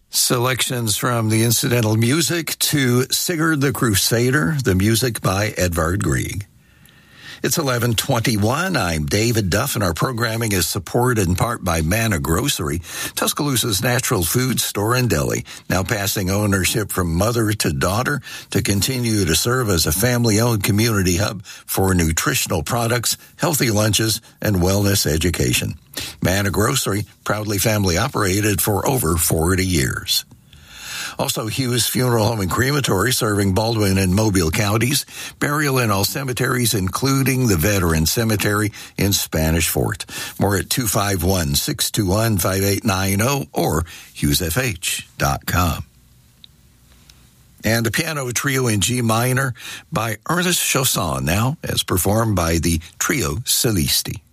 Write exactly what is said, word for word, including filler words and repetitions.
Selections from the incidental music to Sigurd the Crusader, the music by Edvard Grieg. It's eleven twenty-one. I'm David Duff, and our programming is supported in part by Manna Grocery, Tuscaloosa's natural food store and deli, now passing ownership from mother to daughter to continue to serve as a family-owned community hub for nutritional products, healthy lunches, and wellness education. Manna Grocery, proudly family-operated for over forty years. Also, Hughes Funeral Home and Crematory, serving Baldwin and Mobile counties. Burial in all cemeteries, including the Veteran Cemetery in Spanish Fort. More at two five one, six two one, five eight nine zero or hughes f h dot com. And a piano trio in G minor by Ernest Chausson, now as performed by the Trio Celisti.